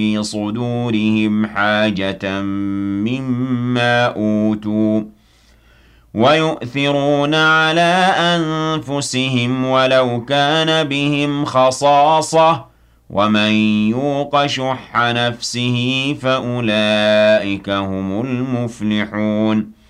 في صدورهم حاجة مما أوتوا ويؤثرون على أنفسهم ولو كان بهم خصاصة ومن يوق شح نفسه فأولئك هم المفلحون